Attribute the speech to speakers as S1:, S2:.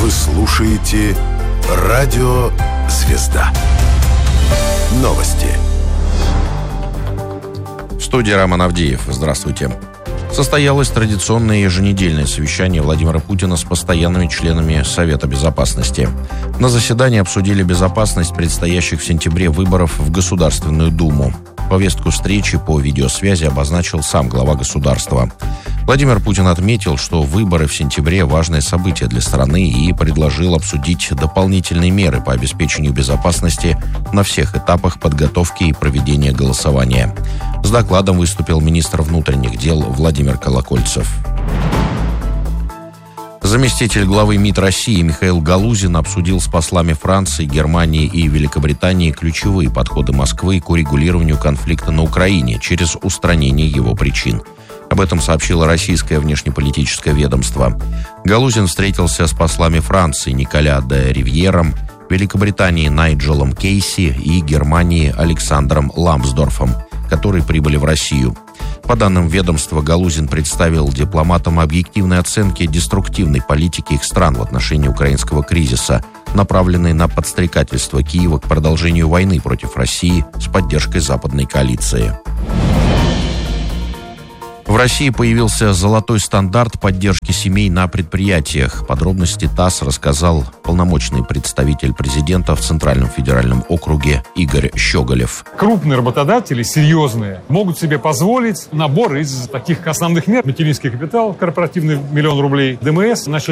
S1: Вы слушаете «Радио Звезда». Новости.
S2: В студии Роман Авдеев. Здравствуйте. Состоялось традиционное еженедельное совещание Владимира Путина с постоянными членами Совета Безопасности. На заседании обсудили безопасность предстоящих в сентябре выборов в Государственную Думу. Повестку встречи по видеосвязи обозначил сам глава государства. Владимир Путин отметил, что выборы в сентябре – важное событие для страны и предложил обсудить дополнительные меры по обеспечению безопасности на всех этапах подготовки и проведения голосования. С докладом выступил министр внутренних дел Владимир Колокольцев. Заместитель главы МИД России Михаил Галузин обсудил с послами Франции, Германии и Великобритании ключевые подходы Москвы к урегулированию конфликта на Украине через устранение его причин. Об этом сообщило российское внешнеполитическое ведомство. Галузин встретился с послами Франции Николя де Ривьером, Великобритании Найджелом Кейси и Германии Александром Ламсдорфом, которые прибыли в Россию. По данным ведомства, Галузин представил дипломатам объективные оценки деструктивной политики их стран в отношении украинского кризиса, направленной на подстрекательство Киева к продолжению войны против России с поддержкой западной коалиции. В России появился золотой стандарт поддержки семей на предприятиях. Подробности ТАСС рассказал полномочный представитель президента в Центральном федеральном округе Игорь Щеголев.
S3: Крупные работодатели, серьезные, могут себе позволить набор из таких основных мер. Материнский капитал корпоративный 1 000 000 рублей, ДМС на 6